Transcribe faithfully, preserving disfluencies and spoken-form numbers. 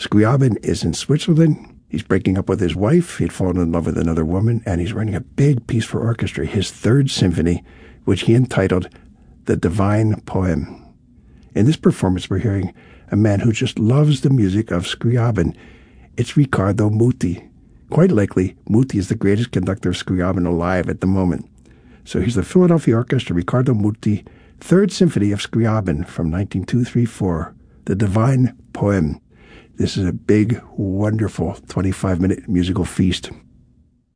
Scriabin is in Switzerland. He's breaking up with his wife. He'd fallen in love with another woman, and he's writing a big piece for orchestra, his third symphony, which he entitled The Divine Poem. In this performance, we're hearing a man who just loves the music of Scriabin. It's Riccardo Muti. Quite likely, Muti is the greatest conductor of Scriabin alive at the moment. So here's the Philadelphia Orchestra, Riccardo Muti, Third Symphony of Scriabin from nineteen two thirty-four, The Divine Poem. This is a big, wonderful twenty-five minute musical feast.